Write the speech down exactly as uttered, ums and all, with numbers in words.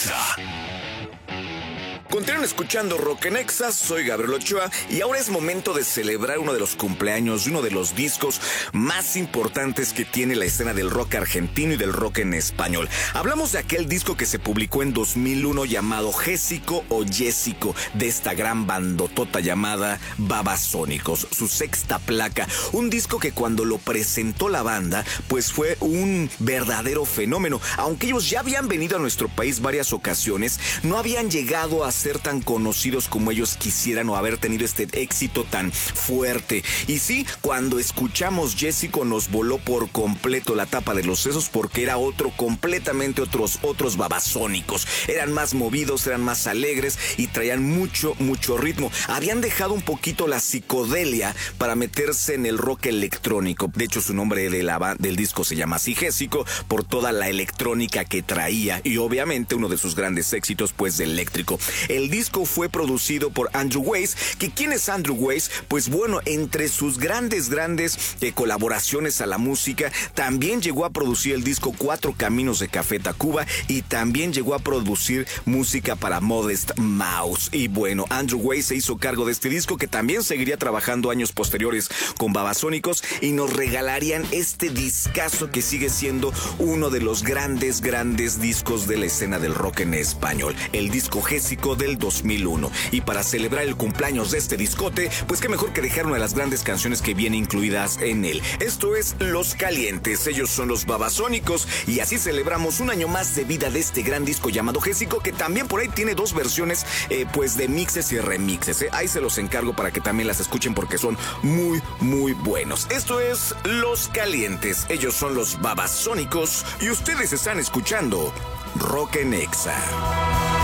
Exa. Continúan escuchando Rock en Exa, soy Gabriel Ochoa y ahora es momento de celebrar uno de los cumpleaños de uno de los discos más importantes que tiene la escena del rock argentino y del rock en español. Hablamos de aquel disco que se publicó en dos mil uno llamado Jésico o Jessico, de esta gran bandotota llamada Babasónicos, su sexta placa, un disco que cuando lo presentó la banda pues fue un verdadero fenómeno. Aunque ellos ya habían venido a nuestro país varias ocasiones, no habían llegado a ser tan conocidos como ellos quisieran o haber tenido este éxito tan fuerte. Y sí, cuando escuchamos Jessico nos voló por completo la tapa de los sesos, porque era otro, completamente otros, otros Babasónicos. Eran más movidos, eran más alegres y traían mucho, mucho ritmo. Habían dejado un poquito la psicodelia para meterse en el rock electrónico. De hecho, su nombre de la, del disco se llama así, Jésico, por toda la electrónica que traía y obviamente uno de sus grandes éxitos, pues, de eléctrico. El disco fue producido por Andrew Weiss, que ¿quién es Andrew Weiss? Pues bueno, entre sus grandes, grandes eh, colaboraciones a la música, también llegó a producir el disco Cuatro Caminos de Café Tacuba y también llegó a producir música para Modest Mouse. Y bueno, Andrew Weiss se hizo cargo de este disco, que también seguiría trabajando años posteriores con Babasónicos y nos regalarían este discazo que sigue siendo uno de los grandes, grandes discos de la escena del rock en español, el disco Jésico del dos mil uno. Y para celebrar el cumpleaños de este discote, pues qué mejor que dejar una de las grandes canciones que vienen incluidas en él. Esto es Los Calientes, ellos son los Babasónicos y así celebramos un año más de vida de este gran disco llamado Jésico, que también por ahí tiene dos versiones eh, pues de mixes y remixes. Eh. Ahí se los encargo para que también las escuchen porque son muy, muy buenos. Esto es Los Calientes, ellos son los Babasónicos y ustedes están escuchando Rock en Exa.